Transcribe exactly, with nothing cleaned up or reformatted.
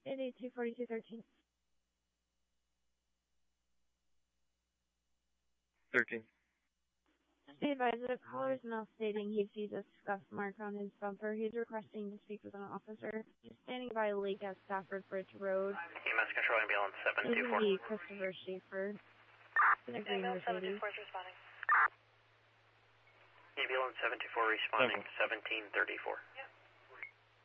eight eight two, four two one three. thirteen. Be advised that caller is now stating he sees a scuff mark on his bumper. He's requesting to speak with an officer. He's standing by a lake at Stafford Bridge Road. E M S Control Ambulance seven two four. This is the Christopher Schaefer. In a green Mercedes. Ambulance seven two four responding seventeen thirty-four. Yep.